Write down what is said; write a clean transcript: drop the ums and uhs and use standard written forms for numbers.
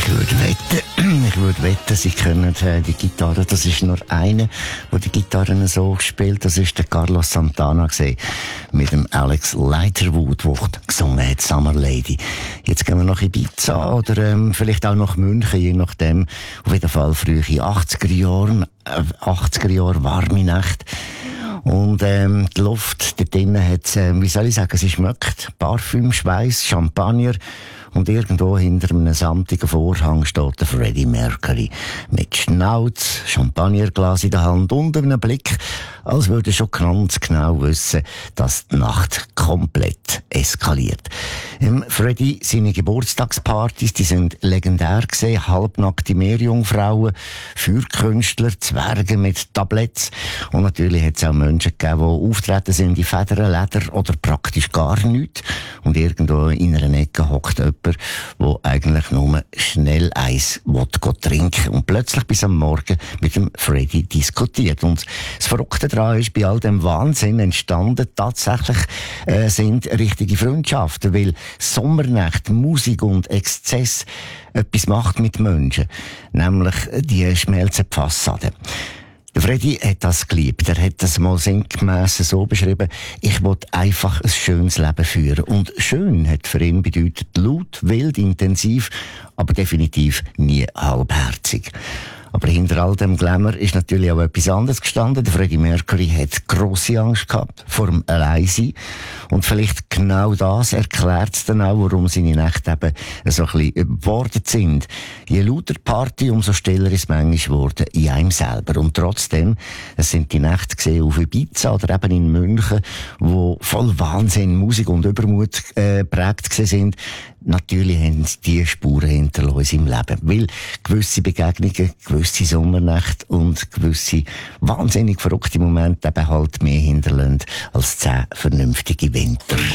Ich würde wetten, Sie kennen die Gitarre. Das ist nur einer, der die Gitarren so spielt. Das ist der Carlos Santana gewesen, mit dem Alex Leiterwood, der gesungen hat, Summer Lady. Jetzt gehen wir nach Ibiza oder vielleicht auch nach München, je nachdem. Auf jeden Fall frühe 80er Jahre, warme Nacht. Und die Luft dort drinnen hat, wie soll ich sagen, sie schmeckt Parfüm, Schweiß, Champagner. Und irgendwo hinter einem samtigen Vorhang steht der Freddie Mercury. Mit Schnauz, Champagnerglas in der Hand und einem Blick, als würde er schon ganz genau wissen, dass die Nacht komplett eskaliert. Freddie, seine Geburtstagspartys, die sind legendär gewesen. Halbnackte Meerjungfrauen, Feuerkünstler, Zwerge mit Tabletts. Und natürlich hat es auch Menschen gegeben, die auftreten sind in Federn, Leder oder praktisch gar nichts. Und irgendwo in einer Ecke hockt jemand, der eigentlich nur schnell eins trinken und plötzlich bis am Morgen mit dem Freddie diskutiert. Und das Verrückte daran ist, bei all dem Wahnsinn entstanden tatsächlich sind richtige Freundschaften, weil Sommernächte, Musik und Exzess etwas macht mit Menschen, nämlich die schmelzen die Fassade. Der Freddie hat das geliebt. Er hat das mal sinngemäss so beschrieben: ich will einfach ein schönes Leben führen. Und schön hat für ihn bedeutet laut, wild, intensiv, aber definitiv nie halbherzig. Aber hinter all dem Glamour ist natürlich auch etwas anderes gestanden. Der Freddie Mercury hat grosse Angst gehabt vor dem Alleinsein. Und vielleicht genau das erklärt es dann auch, warum seine Nächte eben so ein bisschen überbordet sind. Je lauter die Party, umso stiller ist es manchmal geworden in einem selber. Und trotzdem, es sind die Nächte gesehen auf Ibiza oder eben in München, wo voll Wahnsinn, Musik und Übermut prägt sind. Natürlich haben sie diese Spuren hinterlassen im Leben. Weil gewisse Begegnungen, gewisse Sommernächte und gewisse wahnsinnig verrückte Momente eben halt mehr hinterlassen als 10 vernünftige Winter.